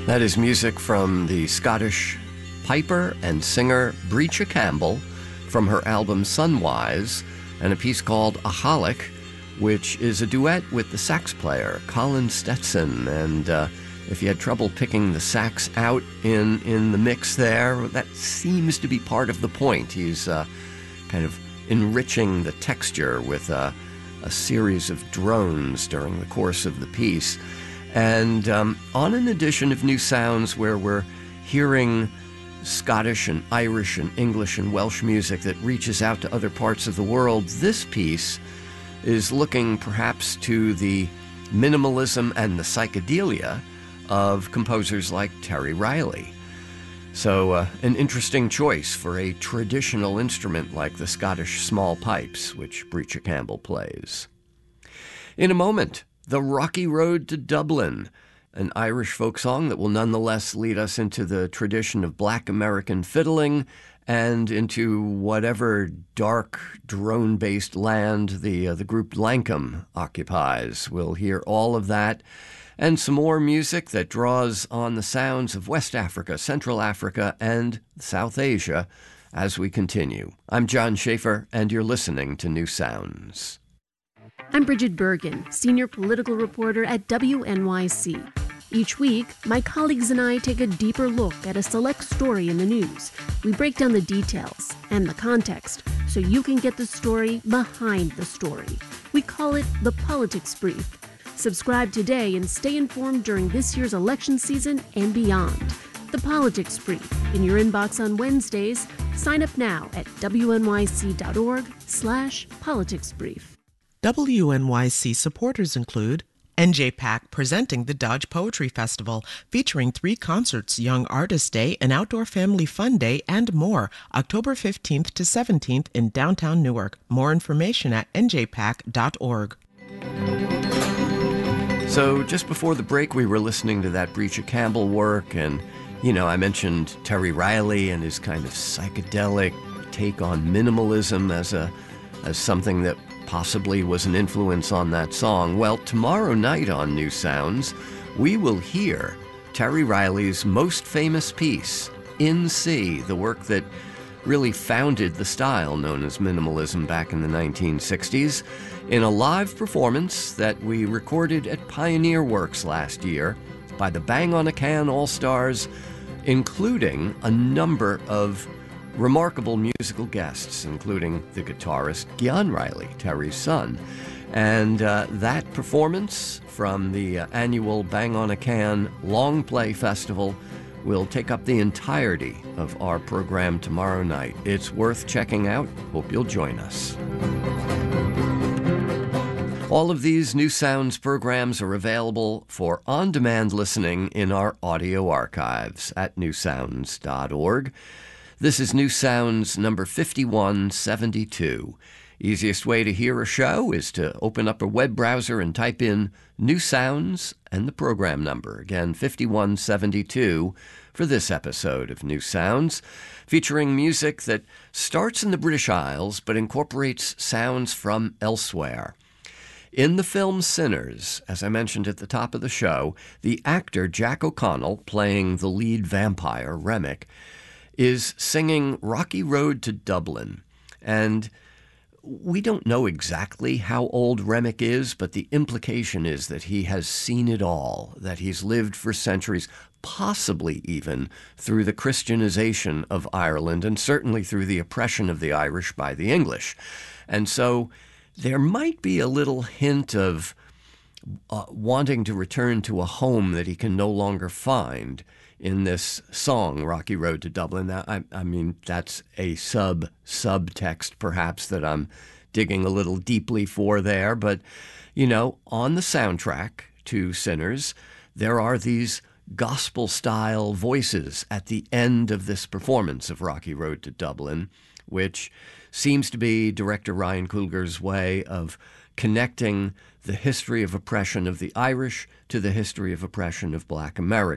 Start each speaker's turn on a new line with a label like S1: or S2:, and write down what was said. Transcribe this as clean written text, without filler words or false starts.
S1: That is music from the Scottish piper and singer Breacha Campbell from her album Sunwise, and a piece called Ahalik, which is a duet with the sax player Colin Stetson. And if you had trouble picking the sax out in the mix there, that seems to be part of the point. He's kind of enriching the texture with a series of drones during the course of the piece. And on an edition of New Sounds where we're hearing Scottish and Irish and English and Welsh music that reaches out to other parts of the world, this piece is looking perhaps to the minimalism and the psychedelia of composers like Terry Riley. So an interesting choice for a traditional instrument like the Scottish small pipes, which Breacha Campbell plays. In a moment, The Rocky Road to Dublin, an Irish folk song that will nonetheless lead us into the tradition of Black American fiddling and into whatever dark drone-based land the group Lankum occupies. We'll hear all of that and some more music that draws on the sounds of West Africa, Central Africa, and South Asia as we continue. I'm John Schaefer, and you're listening to New Sounds.
S2: I'm Bridget Bergen, senior political reporter at WNYC. Each week, my colleagues and I take a deeper look at a select story in the news. We break down the details and the context so you can get the story behind the story. We call it the Politics Brief. Subscribe today and stay informed during this year's election season and beyond. The Politics Brief in your inbox on Wednesdays. Sign up now at wnyc.org/politicsbrief.
S3: WNYC supporters include NJPAC presenting the Dodge Poetry Festival, featuring 3 concerts, Young Artist Day, an Outdoor Family Fun Day, and more, October 15th to 17th in downtown Newark. More information at njpac.org.
S1: So just before the break, we were listening to that Breacha Campbell work, and, I mentioned Terry Riley and his kind of psychedelic take on minimalism as something that possibly was an influence on that song. Well, tomorrow night on New Sounds, we will hear Terry Riley's most famous piece, In C, the work that really founded the style known as minimalism back in the 1960s, in a live performance that we recorded at Pioneer Works last year by the Bang on a Can All-Stars, including a number of remarkable musical guests, including the guitarist Gian Riley, Terry's son. And that performance from the annual Bang on a Can Long Play Festival will take up the entirety of our program tomorrow night. It's worth checking out. Hope you'll join us. All of these New Sounds programs are available for on-demand listening in our audio archives at newsounds.org. This is New Sounds number 5172. Easiest way to hear a show is to open up a web browser and type in New Sounds and the program number. Again, 5172 for this episode of New Sounds, featuring music that starts in the British Isles but incorporates sounds from elsewhere. In the film Sinners, as I mentioned at the top of the show, the actor Jack O'Connell, playing the lead vampire, Remick, is singing Rocky Road to Dublin. And we don't know exactly how old Remick is, but the implication is that he has seen it all, that he's lived for centuries, possibly even through the Christianization of Ireland and certainly through the oppression of the Irish by the English. And so there might be a little hint of wanting to return to a home that he can no longer find in this song, Rocky Road to Dublin. Now, I mean, that's a subtext perhaps that I'm digging a little deeply for there. But, on the soundtrack to Sinners, there are these gospel-style voices at the end of this performance of Rocky Road to Dublin, which seems to be director Ryan Coogler's way of connecting the history of oppression of the Irish to the history of oppression of Black Americans.